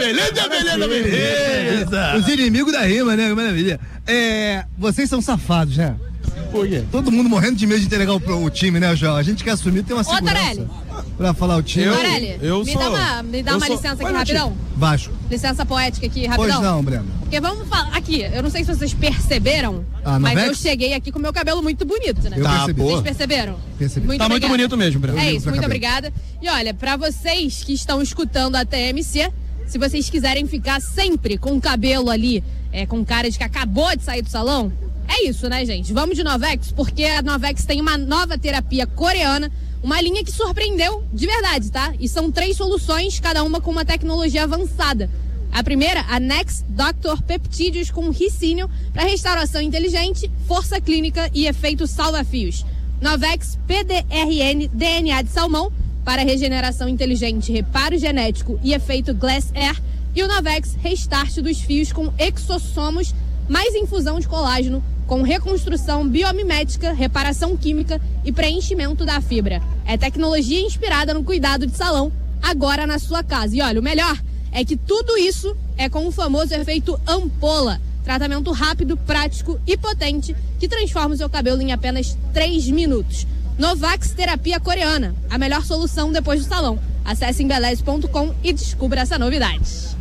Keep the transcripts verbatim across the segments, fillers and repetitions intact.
beleza, beleza, beleza. Os inimigos da rima, né? Maravilha. É, vocês são safados, né? Por quê? Todo mundo morrendo de medo de entregar o, o time, né, João? A gente quer assumir, tem uma segurança. Ô, Torelli. Pra falar o time. Torelli, eu me sou- dá uma, me dá eu uma sou- licença aqui Olha, rapidão. Vasco. Licença poética aqui rapidão. Pois não, Breno. Porque vamos falar aqui, eu não sei se vocês perceberam, Ah, mas Novex? eu cheguei aqui com meu cabelo muito bonito, né? Eu Tá, percebi. pô. Vocês perceberam? Percebi. Muito Tá muito obrigada. bonito mesmo, Breno. É ligo isso, pra muito cabelo. obrigada. E olha, pra vocês que estão escutando a T M C, se vocês quiserem ficar sempre com o cabelo ali, é, com cara de que acabou de sair do salão, é isso, né, gente? Vamos de Novex, porque a Novex tem uma nova terapia coreana, uma linha que surpreendeu de verdade, tá? E são três soluções, cada uma com uma tecnologia avançada. A primeira, a Next Doctor Peptídeos com ricínio para restauração inteligente, força clínica e efeito salva-fios. Novex P D R N D N A de salmão para regeneração inteligente, reparo genético e efeito Glass Air. E o Novex Restart dos fios com exossomos mais infusão de colágeno com reconstrução biomimética, reparação química e preenchimento da fibra. É tecnologia inspirada no cuidado de salão, agora na sua casa. E olha, o melhor é que tudo isso é com o famoso efeito ampola. Tratamento rápido, prático e potente que transforma o seu cabelo em apenas três minutos. Novax Terapia Coreana, a melhor solução depois do salão. Acesse embeleze ponto com e descubra essa novidade.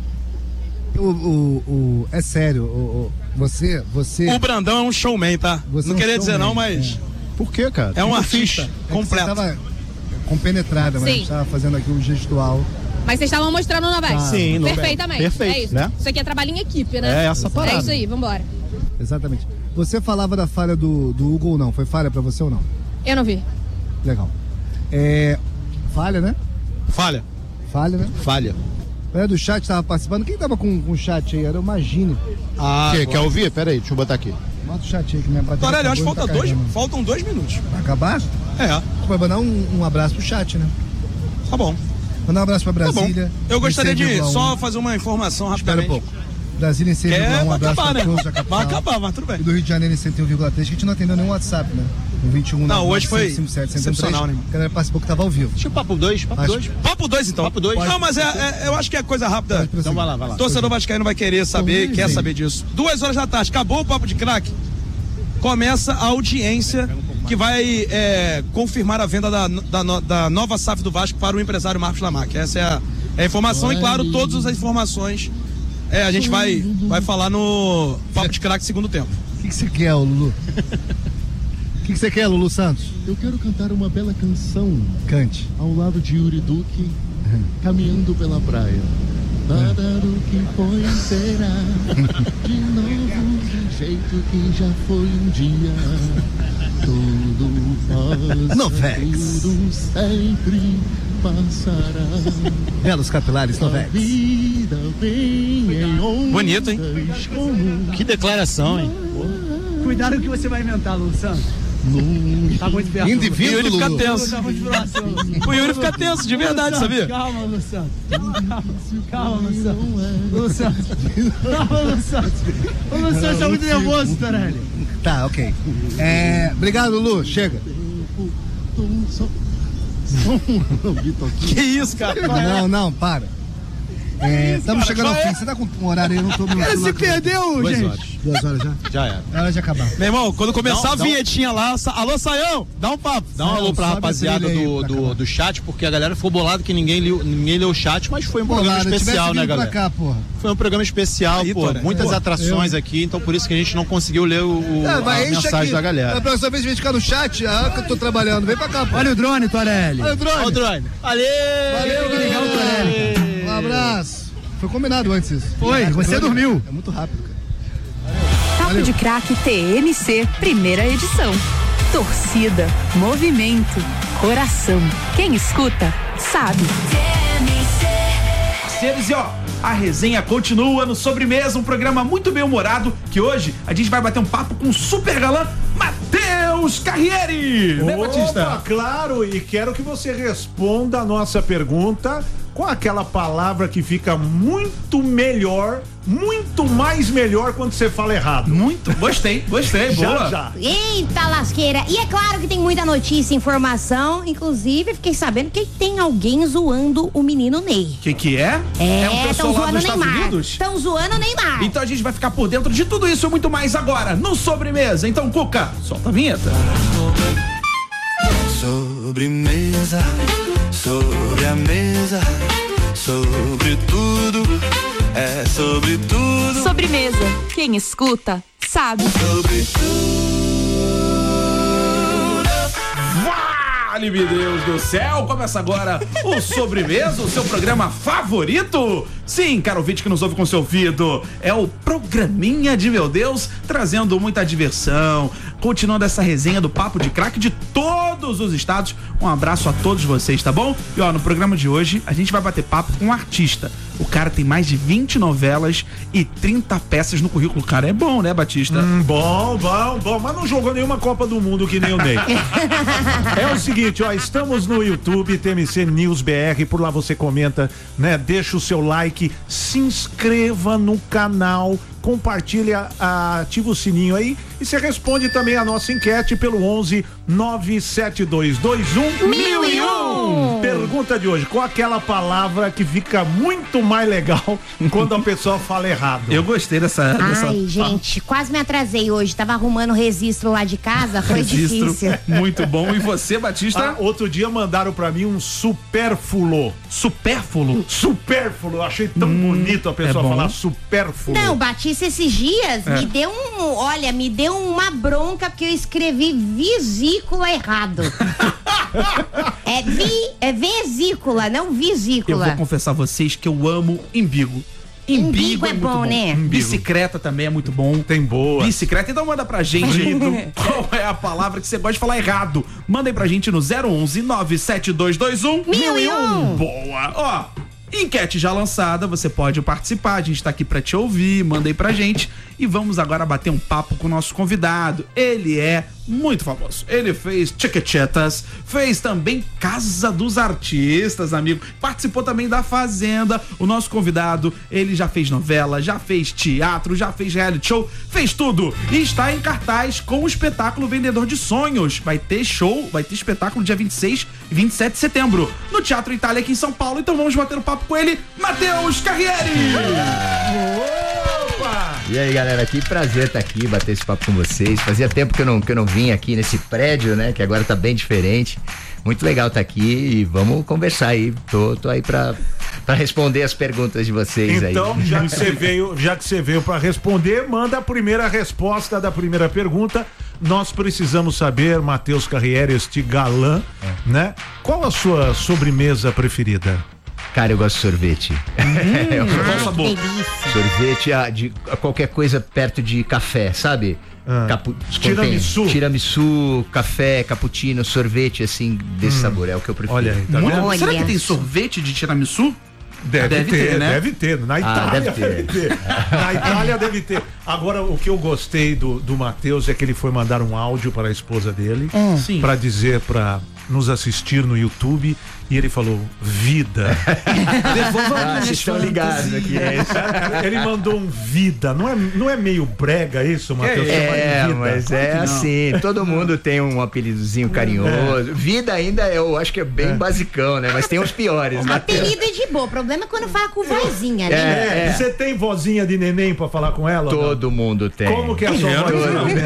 O, o, o, é sério, o, o, você, você... O Brandão é um showman, tá? Você Não é um queria dizer showman, não, mas é. Por quê, cara? é um Fica artista É que completo. Você tava compenetrada, mas Sim. a gente tava fazendo aqui um gestual. Mas vocês estavam mostrando o Novex. Sim, Novex. Perfeitamente. Perfeito, é isso. né? Isso aqui é trabalho em equipe, né? É essa parada. É isso aí, vambora. Exatamente. Você falava da falha do, do Hugo ou não? Foi falha pra você ou não? Eu não vi. Legal. É, falha, né? Falha. Falha, né? Falha. Galera do chat tava participando. Quem tava com, com o chat aí? Era o Magine. Ah, Quer, quer ouvir? Pera aí, deixa eu botar aqui. Bota o chat aí que minha bateria Torelli, eu acho que acabou, falta tá dois, carregando. faltam dois minutos. Vai acabar? É, Vai mandar um, um abraço pro chat, né? tá bom. Mandar um abraço pra Tá bom. Brasília. Eu gostaria de cem vírgula um. só fazer uma informação Espera um rapidamente. pouco. Brasília em cem vírgula um, É, um vai abraço acabar, pra né? todos da capital. Vai acabar, mas tudo bem. E do Rio de Janeiro em cento e um vírgula três, que a gente não atendeu nenhum WhatsApp, né? No vinte e um, Não, hoje foi cinco sete, cento e um três. excepcional, né? A galera participou que tava ao vivo. Deixa o papo dois, papo Acho- dois. Papo dois, então. Papo dois. Não, mas é, é- eu acho que é coisa rápida. Pode prosseguir. Então vai lá, vai lá. Torcedor vascaíno vai querer saber, Sim. quer saber disso. Duas horas da tarde, acabou o Papo de Craque. Começa a audiência que vai é, confirmar a venda da, da, no- da nova S A F do Vasco para o empresário Marcos Lamarck. Essa é a, é a informação e, claro, todas as informações é, a gente vai, vai falar no Papo de Craque segundo tempo. O que que você quer, Lulu? O que que você quer, Lulu Santos? Eu quero cantar uma bela canção Cante. ao lado de Yuri Duque, caminhando pela praia. Nada do que foi será de novo do jeito que já foi um dia. Tudo passa, Novex. tudo sempre passará. Belos capilares, A Novex. vida vem em ondas. Bonito, hein? Como Que declaração, hein? Cuidado com o que você vai inventar, Lulu Santos. Tá muito perto. O Indivíduo, Yuri fica Lulu. tenso. Tá muito próximo, Lulu. O Yuri fica tenso, de verdade, Lulu Santos, sabia? Calma, Lulu Santos. Calma, calma, Lulu Santos. Lulu Santos. Calma, Lulu Santos. O Lulu Santos tá muito nervoso, Torelli. Tá, ok. É, obrigado, Lulu. Chega. só, só um Vitor aqui. Que isso, cara? Não, não, para. Estamos chegando ao fim. Você tá com um horário aí? Eu não tô no Cara, se celular. perdeu, Duas gente. horas. Duas horas já? Já era. É hora de acabar. Meu irmão, quando começar Não, a não. vinhetinha lá, sa- alô, Saião, dá um papo. Dá um alô pra Sobe a rapaziada trilha aí do, pra do, acabar. do chat, porque a galera ficou bolada que ninguém leu, ninguém leu o chat, mas foi um programa Bolado, especial, tivesse né, vindo galera? pra cá, porra. Foi um programa especial, Aí, pô. Tora, Muitas pô, atrações aqui, então por isso que a gente não conseguiu ler o, o- É, vai, a enche mensagem aqui. da galera. A próxima vez a gente ficar no chat, ah, que eu tô trabalhando. Vem pra cá, pô. Olha o drone, Torelli. Olha o drone. Olha o drone. Valeu! Valeu, Legal, Torelli, cara. Um abraço. Foi combinado antes isso. Foi, É, você drone dormiu. É muito rápido, cara. Papo de Craque T M C, primeira edição. Torcida, movimento, coração. Quem escuta, sabe. Parceiros, e ó, a resenha continua no Sobremesa, um programa muito bem humorado, que hoje a gente vai bater um papo com o super galã Matheus Carriere, né, Batista? Opa, claro, e quero que você responda a nossa pergunta qual é aquela palavra que fica muito melhor, muito mais melhor quando você fala errado? Muito, gostei, gostei, já, boa. Já. Eita lasqueira. E é claro que tem muita notícia e informação, inclusive fiquei sabendo que tem alguém zoando o menino Ney. O que que é? É, é um estão pessoal lá zoando dos o Estados Neymar. Unidos? Estão zoando o Neymar. Então a gente vai ficar por dentro de tudo isso e muito mais agora, no Sobremesa. Então, Cuca, solta a vinheta. Sobremesa, sobre a mesa, sobre tudo, é sobre tudo. Sobremesa. Quem escuta, sabe. Sobre tudo. Vale, meu Deus do céu, começa agora o Sobremesa, o seu programa favorito. Sim, caro ouvinte que nos ouve com seu ouvido, é o programinha de meu Deus, trazendo muita diversão, continuando essa resenha do Papo de Craque de todos os estados. Um abraço a todos vocês, tá bom? E ó, no programa de hoje, a gente vai bater papo com um artista. O cara tem mais de vinte novelas e trinta peças no currículo. O cara é bom, né, Batista? Hum, bom, bom, bom, mas não jogou nenhuma Copa do Mundo que nem o Ney. É o seguinte, ó, estamos no YouTube, T M C News B R, por lá você comenta, né, deixa o seu like, se inscreva no canal, compartilha, ativa o sininho aí e você responde também a nossa enquete pelo onze nove sete dois dois um mil e um. Pergunta de hoje, qual aquela palavra que fica muito mais legal quando a pessoa fala errado? Eu gostei dessa... Ai, dessa... gente, quase me atrasei hoje, tava arrumando registro lá de casa, foi registro difícil. Muito bom. E você, Batista? Ah, outro dia mandaram pra mim um supérfluo. Supérfluo? Supérfluo, achei tão hum, bonito a pessoa é falar supérfluo. Não, Batista, esses dias é. me deu um, olha, me deu uma bronca porque eu escrevi vesícula errado. é, vi, é vesícula, não vesícula. Eu vou confessar a vocês que eu amo imbigo. Imbigo, Imbigo é, é bom, bom, né? Imbigo. Bicicleta também é muito bom. Tem boa. Bicicleta, então manda pra gente qual é a palavra que você gosta de falar errado. Manda aí pra gente no zero onze nove sete dois dois um mil e um. Boa! Ó, enquete já lançada, você pode participar, a gente tá aqui pra te ouvir, manda aí pra gente. E vamos agora bater um papo com o nosso convidado. Ele é muito famoso. Ele fez Chiquititas, fez também Casa dos Artistas, amigo. Participou também da Fazenda. O nosso convidado, ele já fez novela, já fez teatro, já fez reality show, fez tudo. E está em cartaz com o espetáculo Vendedor de Sonhos. Vai ter show, vai ter espetáculo dia vinte e seis e vinte e sete de setembro no Teatro Itália aqui em São Paulo. Então vamos bater um papo com ele, Matheus Carriere. Opa! E aí, galera, que prazer estar aqui, bater esse papo com vocês. Fazia tempo que eu não, que eu não vim aqui nesse prédio, né? Que agora tá bem diferente. Muito legal estar aqui e vamos conversar aí. Tô, tô aí pra, pra responder as perguntas de vocês aí. Então, já que você veio, já que você veio pra responder, manda a primeira resposta da primeira pergunta. Nós precisamos saber, Matheus Carriere, este galã, é. né? Qual a sua sobremesa preferida? Cara, eu gosto de sorvete. Hum, eu ai, gosto de sorvete, ah, de qualquer coisa perto de café, sabe? Ah. Capu... Tiramisu. Tiramisu, café, cappuccino, sorvete, assim, desse hum. sabor. É o que eu prefiro. Olha aí, tá vendo? Será que tem sorvete de tiramisu? Deve, deve ter, ter, né? Deve ter. Na Itália ah, deve, ter. deve ter. Na Itália deve ter. Agora, o que eu gostei do, do Matheus é que ele foi mandar um áudio para a esposa dele hum. para dizer para nos assistir no YouTube e ele falou vida. Ah, vocês estão ligados aqui, é isso? Ele mandou um vida. Não é, não é meio brega isso, Matheus? É, é mas é claro assim. Todo mundo tem um apelidozinho carinhoso. É. Vida ainda eu acho que é bem é. basicão, né? Mas tem uns piores. O apelido é de boa. O problema é quando fala com vozinha, né? É, é. Você tem vozinha de neném pra falar com ela? Todo mundo tem. Como que é a sua vozinha?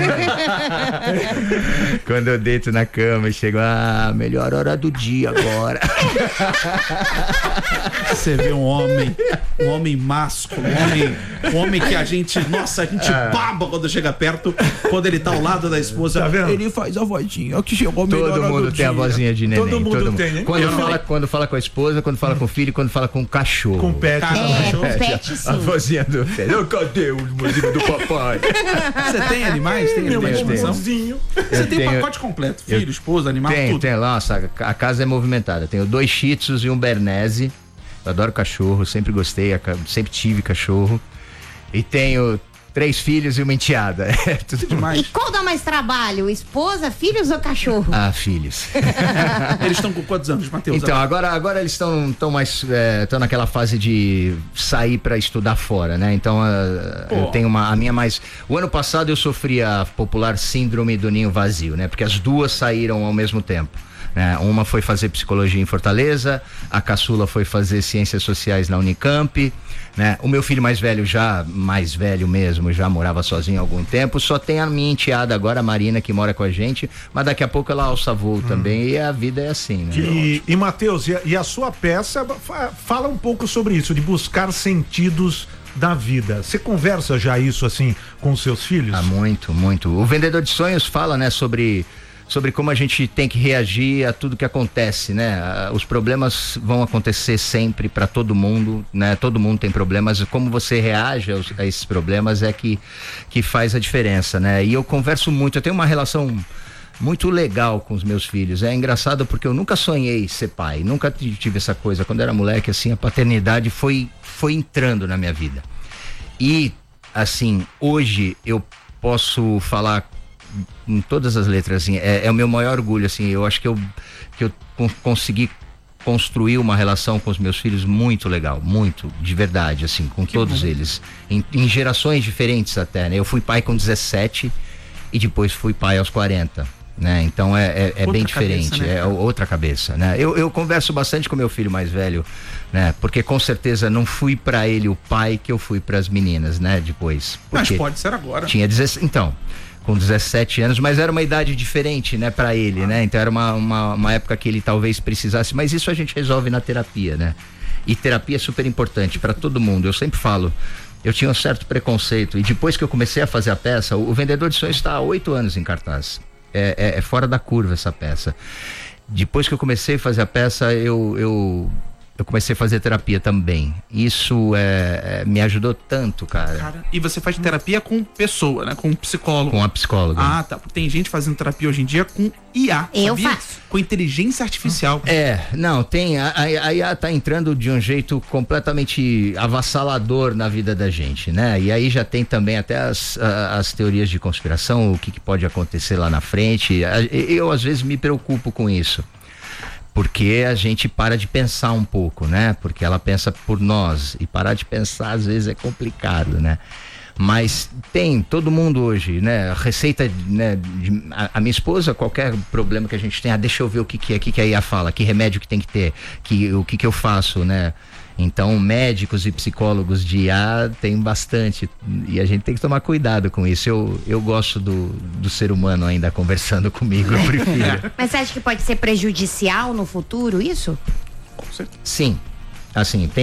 Quando eu deito na cama e chego, ah, melhor hora do dia agora. Você vê um homem, um homem másculo, um homem, um homem que a gente, nossa, a gente baba quando chega perto, quando ele tá ao lado da esposa, tá vendo? Ele faz a vozinha, que chegou melhor. Todo mundo tem dia. a vozinha de neném. Todo mundo todo tem, mundo. hein? Quando fala, quando fala com a esposa, quando fala com o filho, quando fala com o cachorro. Com o pet. É, com o pet, sim. A vozinha do pet. Cadê os mozinhos do papai? Você tem animais? Tem animais de estimação? Você tem tenho, um pacote completo, filho, eu, esposa, animal, tem, tudo? Tem, nossa, a casa é movimentada. Tenho dois shih tzus e um bernese. Eu adoro cachorro, sempre gostei, sempre tive cachorro. E tenho Três filhos e uma enteada. É tudo demais. E qual dá mais trabalho? Esposa, filhos ou cachorro? Ah, filhos. Eles estão com quantos anos, Matheus? Então, agora, agora eles estão tão mais. Estão é, naquela fase de sair para estudar fora, né? Então, uh, eu tenho uma. A minha mais. O ano passado eu sofri a popular síndrome do ninho vazio, né? Porque as duas saíram ao mesmo tempo. É, uma foi fazer psicologia em Fortaleza, a caçula foi fazer ciências sociais na Unicamp, né? O meu filho mais velho, já mais velho mesmo, já morava sozinho há algum tempo, só tem a minha enteada agora, a Marina, que mora com a gente, mas daqui a pouco ela alça voo hum. também, e a vida é assim, né? E, e Matheus, e, e a sua peça fala um pouco sobre isso, de buscar sentidos da vida. Você conversa já isso assim com os seus filhos? Ah, muito, muito. O Vendedor de Sonhos fala, né, sobre sobre como a gente tem que reagir a tudo que acontece, né? Os problemas vão acontecer sempre para todo mundo, né? Todo mundo tem problemas, como você reage aos, a esses problemas é que, que faz a diferença, né? E eu converso muito, eu tenho uma relação muito legal com os meus filhos. É engraçado porque eu nunca sonhei ser pai, nunca tive essa coisa. Quando era moleque, assim, a paternidade foi, foi entrando na minha vida. E, assim, hoje eu posso falar em todas as letras, assim, é, é o meu maior orgulho, assim, eu acho que eu, que eu consegui construir uma relação com os meus filhos muito legal, muito, de verdade, assim, com que todos bom. eles, em, em gerações diferentes até, né? Eu fui pai com dezessete e depois fui pai aos quarenta, né? Então é, é, é bem diferente, cabeça, né? É outra cabeça, né? Eu, eu converso bastante com meu filho mais velho, né? Porque com certeza não fui pra ele o pai que eu fui pras meninas, né? Depois. Mas pode ser agora. Tinha dezessete, então... com dezessete anos, mas era uma idade diferente, né, para ele, ah. né? Então era uma, uma, uma época que ele talvez precisasse, mas isso a gente resolve na terapia, né? E terapia é super importante para todo mundo. Eu sempre falo, eu tinha um certo preconceito e depois que eu comecei a fazer a peça, o, o Vendedor de Sonhos está há oito anos em cartaz. É, é, é fora da curva essa peça. Depois que eu comecei a fazer a peça, eu, eu eu comecei a fazer terapia também. Isso é, é, me ajudou tanto, cara. cara. E você faz terapia com pessoa, né? Com um psicólogo. Com a psicóloga. Ah, tá. Tem gente fazendo terapia hoje em dia com I A. Eu sabia? faço. Com inteligência artificial. É, não, tem. A, a I A tá entrando de um jeito completamente avassalador na vida da gente, né? E aí já tem também até as, as teorias de conspiração, o que, que pode acontecer lá na frente. Eu, às vezes, me preocupo com isso. Porque a gente para de pensar um pouco, né? Porque ela pensa por nós e parar de pensar às vezes é complicado, né? Mas tem, todo mundo hoje, né? Receita, né? De, a, a minha esposa, qualquer problema que a gente tenha, ah, deixa eu ver o que que é, o que que a I A fala, que remédio que tem que ter, que, o que que eu faço, né? Então, médicos e psicólogos de I A tem bastante e a gente tem que tomar cuidado com isso. Eu, eu gosto do, do ser humano ainda conversando comigo, eu prefiro. Mas você acha que pode ser prejudicial no futuro isso? Sim, assim, tem